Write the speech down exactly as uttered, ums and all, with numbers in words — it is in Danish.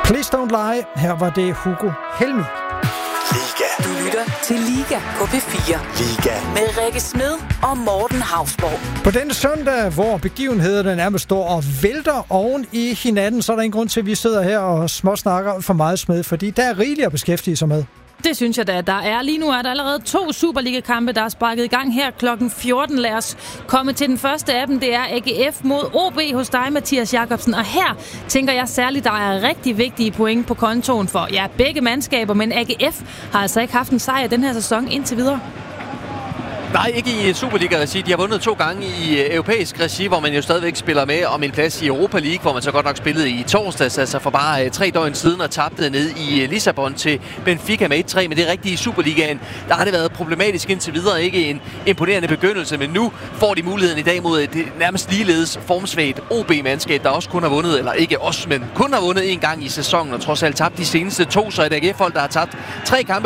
Please Don't Lie. Her var det Hugo Helmig. Liga. Du lytter til Liga på P fire. Liga. Med Rikke Smed og Morten Hausborg. På denne søndag, hvor begivenhederne nærmest står og vælter oven i hinanden, så er der ingen grund til, at vi sidder her og småsnakker for meget Smed, fordi der er rigeligt at beskæftige sig med. Det synes jeg da, der er. Lige nu er der allerede to Superliga-kampe, der er sparket i gang her klokken fjorten. Lad os komme til den første af dem. Det er A G F mod O B hos dig, Mathias Jakobsen. Og her tænker jeg særligt, der er rigtig vigtige point på kontoen for ja, begge mandskaber. Men A G F har altså ikke haft en sejr den her sæson indtil videre. Nej, ikke i Superliga-regi. De har vundet to gange i europæisk regi, hvor man jo stadigvæk spiller med om en plads i Europa League, hvor man så godt nok spillede i torsdags, altså for bare tre døgn siden, og tabte ned i Lissabon til Benfica med et tre. Men det rigtige i Superligaen, der har det været problematisk indtil videre. Ikke en imponerende begyndelse, men nu får de muligheden i dag mod et nærmest ligeledes formsvagt O B-mandskab, der også kun har vundet, eller ikke også, men kun har vundet en gang i sæsonen, og trods alt tabt de seneste to, så et A G F-hold, der har tabt tre kampe